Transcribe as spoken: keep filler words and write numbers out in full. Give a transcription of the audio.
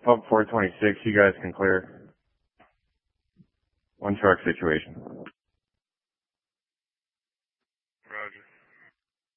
Pub four twenty-six, you guys can clear. One truck situation. Roger.